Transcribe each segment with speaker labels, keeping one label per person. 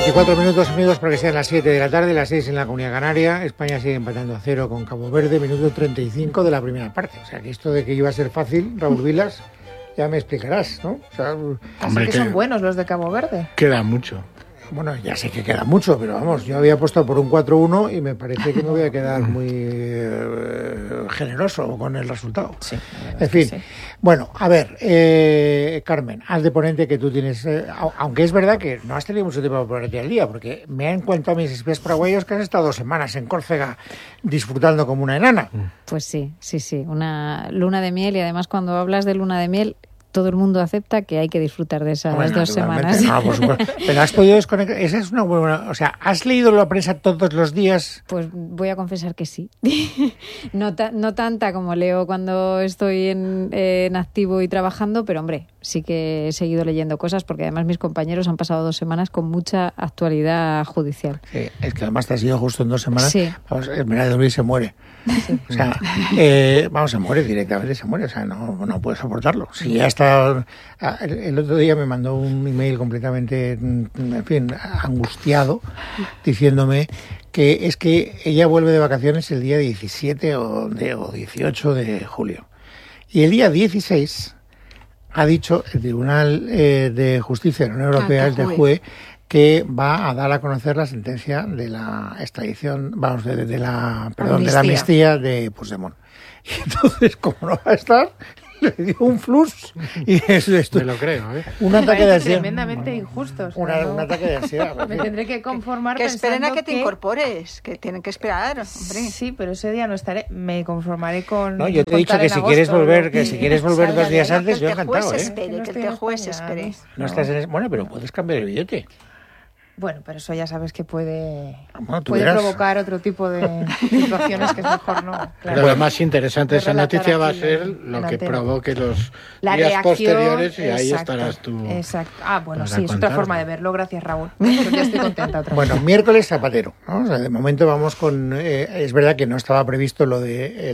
Speaker 1: 24 minutos, amigos, para que sean las 7 de la tarde, las 6 en la Comunidad Canaria. España sigue empatando a 0 con Cabo Verde, minuto 35 de la primera parte. O sea, que esto de que iba a ser fácil, Raúl Vilas, ya me explicarás, ¿no? O sea,
Speaker 2: hombre, que son buenos los de Cabo Verde.
Speaker 3: Queda mucho.
Speaker 1: Bueno, ya sé que queda mucho, pero vamos, yo había apostado por un 4-1 y me parece que me voy a quedar muy generoso con el resultado. Sí, en fin, sí. Bueno, a ver, Carmen, haz de ponente que tú tienes, aunque es verdad que no has tenido mucho tiempo para ponerte al día, porque me han contado mis espías paraguayos que has estado 2 semanas en Córcega disfrutando como una enana.
Speaker 4: Pues sí, una luna de miel, y además cuando hablas de luna de miel, todo el mundo acepta que hay que disfrutar de esas 2 semanas.
Speaker 1: No, por supuesto. Pero has podido desconectar. Esa es una buena. O sea, ¿has leído la prensa todos los días?
Speaker 4: Pues voy a confesar que sí. No tanta como leo cuando estoy en activo y trabajando, pero hombre, sí que he seguido leyendo cosas, porque además mis compañeros han pasado 2 semanas con mucha actualidad judicial.
Speaker 1: Sí, es que además te has ido justo en 2 semanas.
Speaker 4: Sí.
Speaker 1: Vamos, el Mercado de Luis se muere. Sí. O sea, se muere directamente, se muere. O sea, no puede soportarlo. Si ya está. El otro día me mandó un email completamente, en fin, angustiado, diciéndome que es que ella vuelve de vacaciones el día 17 o 18 de julio. Y el día 16 ha dicho el Tribunal de Justicia de la Unión Europea, el TJUE, que va a dar a conocer la sentencia de la extradición, vamos, de la amnistía de Puigdemont. Y entonces, como no va a estar, le dio un flux y esto
Speaker 3: me lo creo, ¿eh?
Speaker 1: Un ataque de ansiedad
Speaker 2: tremendamente injusto. O sea,
Speaker 1: un ataque de ansiedad.
Speaker 2: Me tendré que conformar
Speaker 5: que esperen a que te incorpores, que tienen que esperar, hombre.
Speaker 2: Sí, pero ese día no estaré. Me conformaré con.
Speaker 1: No, yo te he dicho que si quieres volver, 2 días antes, yo encantado,
Speaker 5: que el juez espere.
Speaker 1: No estás bueno, pero puedes cambiar el billete.
Speaker 2: Bueno, pero eso ya sabes que puede provocar otro tipo de situaciones que es mejor no. Claro.
Speaker 3: Pero lo más interesante de esa noticia va a ser lo que provoque los días posteriores, y ahí estarás tú.
Speaker 2: Exacto. Bueno, sí, es otra forma de verlo. Gracias, Raúl. Porque ya estoy contenta otra vez.
Speaker 1: Bueno, miércoles Zapatero, ¿no? O sea, de momento vamos con... es verdad que no estaba previsto lo de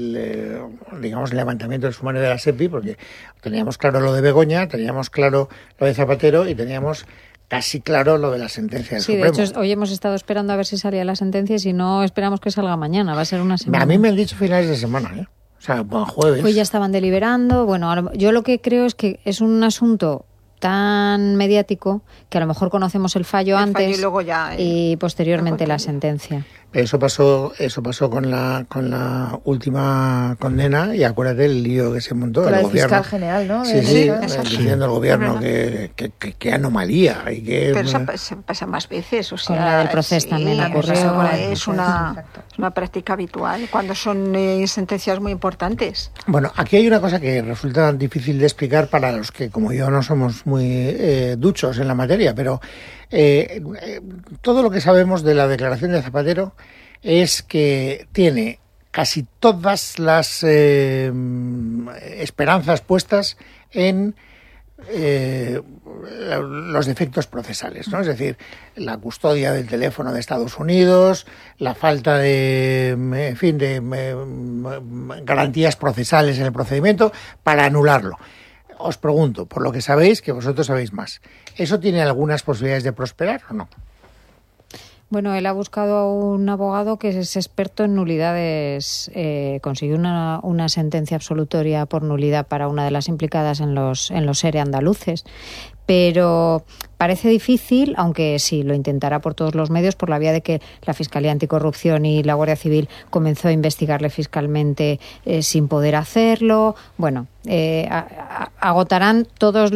Speaker 1: el levantamiento del sumario de la SEPI, porque teníamos claro lo de Begoña, teníamos claro lo de Zapatero y teníamos casi claro lo de la sentencia del Supremo.
Speaker 4: Sí, de hecho, hoy hemos estado esperando a ver si salía la sentencia, y si no, esperamos que salga mañana. Va a ser una semana.
Speaker 1: A mí me han dicho finales de semana, ¿eh? O sea, jueves.
Speaker 4: Hoy ya estaban deliberando. Bueno, yo lo que creo es que es un asunto tan mediático que a lo mejor conocemos el fallo antes,
Speaker 5: y luego ya,
Speaker 4: y posteriormente la sentencia.
Speaker 1: Eso pasó con la última condena, y acuérdate el lío que se montó
Speaker 2: con
Speaker 1: el
Speaker 2: el
Speaker 1: gobierno.
Speaker 2: Fiscal general, ¿no?
Speaker 1: Sí, diciendo el gobierno que anomalía y que...
Speaker 5: Pero se pasa más veces, o sea...
Speaker 4: Con la del proceso también ocurrió.
Speaker 5: Es una práctica habitual cuando son sentencias muy importantes.
Speaker 1: Bueno, aquí hay una cosa que resulta difícil de explicar para los que, como yo, no somos muy duchos en la materia, pero todo lo que sabemos de la declaración de Zapatero es que tiene casi todas las esperanzas puestas en los defectos procesales, ¿no? Es decir, la custodia del teléfono de Estados Unidos, la falta de garantías procesales en el procedimiento para anularlo. Os pregunto, por lo que sabéis, que vosotros sabéis más, ¿eso tiene algunas posibilidades de prosperar o no?
Speaker 4: Bueno, él ha buscado a un abogado que es experto en nulidades. Consiguió una sentencia absolutoria por nulidad para una de las implicadas en los ERE andaluces. Pero parece difícil, aunque sí, lo intentará por todos los medios, por la vía de que la Fiscalía Anticorrupción y la Guardia Civil comenzó a investigarle fiscalmente sin poder hacerlo. Bueno, agotarán todos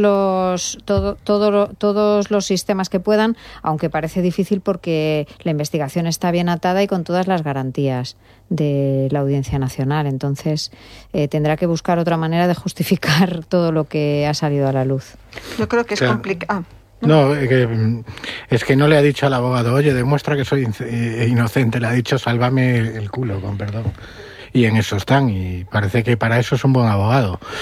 Speaker 4: los sistemas que puedan, aunque parece difícil porque la investigación está bien atada y con todas las garantías de la Audiencia Nacional. Entonces, tendrá que buscar otra manera de justificar todo lo que ha salido a la luz.
Speaker 5: Yo creo que es complicado.
Speaker 3: No, es que no le ha dicho al abogado, oye, demuestra que soy inocente, le ha dicho, sálvame el culo, con perdón. Y en eso están, y parece que para eso es un buen abogado.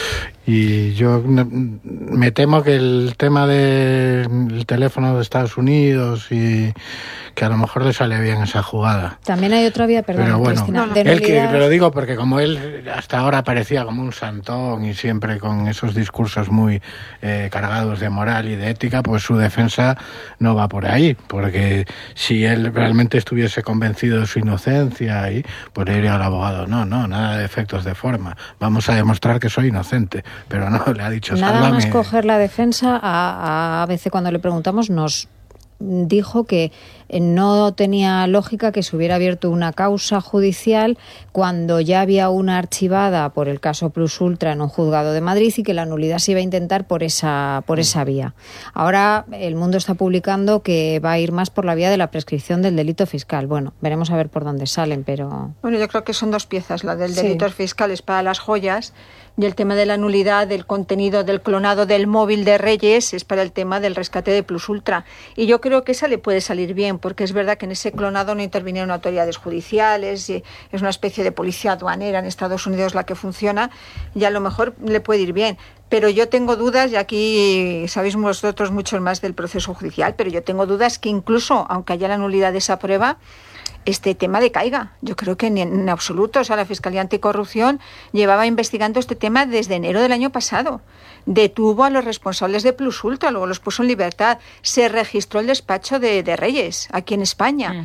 Speaker 3: Y yo me temo que el tema del teléfono de Estados Unidos y que a lo mejor le sale bien esa jugada.
Speaker 4: También hay otra vía, perdón,
Speaker 3: pero bueno,
Speaker 4: Cristina,
Speaker 3: me lo digo porque como él hasta ahora parecía como un santón y siempre con esos discursos muy cargados de moral y de ética, pues su defensa no va por ahí, porque si él realmente estuviese convencido de su inocencia, pues le diría al abogado, no, nada de efectos de forma, vamos a demostrar que soy inocente, pero no, le ha dicho,
Speaker 4: nada
Speaker 3: sálvame.
Speaker 4: Más coger la defensa, a veces cuando le preguntamos nos dijo que no tenía lógica que se hubiera abierto una causa judicial cuando ya había una archivada por el caso Plus Ultra en un juzgado de Madrid y que la nulidad se iba a intentar por esa vía. Ahora El Mundo está publicando que va a ir más por la vía de la prescripción del delito fiscal. Bueno, veremos a ver por dónde salen, pero...
Speaker 5: Bueno, yo creo que son dos piezas. La del delito fiscal es para las joyas y el tema de la nulidad del contenido del clonado del móvil de Reyes es para el tema del rescate de Plus Ultra. Y yo creo que esa le puede salir bien, porque es verdad que en ese clonado no intervinieron autoridades judiciales, y es una especie de policía aduanera en Estados Unidos la que funciona, y a lo mejor le puede ir bien. Pero yo tengo dudas, y aquí sabéis vosotros mucho más del proceso judicial, pero yo tengo dudas que incluso, aunque haya la nulidad de esa prueba, este tema decaiga. Yo creo que ni en absoluto. O sea, la Fiscalía Anticorrupción llevaba investigando este tema desde enero del año pasado. Detuvo a los responsables de Plus Ultra, luego los puso en libertad. Se registró el despacho de Reyes, aquí en España.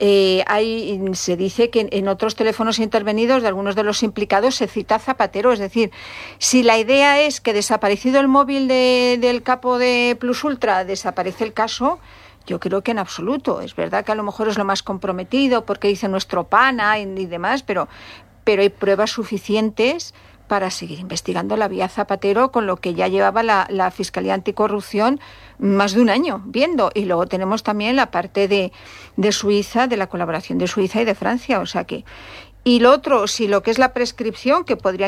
Speaker 5: Uh-huh. Se dice que en otros teléfonos intervenidos de algunos de los implicados se cita a Zapatero. Es decir, si la idea es que desaparecido el móvil del capo de Plus Ultra, desaparece el caso... Yo creo que en absoluto. Es verdad que a lo mejor es lo más comprometido porque dice nuestro pana y demás, pero hay pruebas suficientes para seguir investigando la vía Zapatero, con lo que ya llevaba la Fiscalía Anticorrupción más de un año viendo. Y luego tenemos también la parte de Suiza, de la colaboración de Suiza y de Francia. O sea que... Y lo otro, si lo que es la prescripción, que podría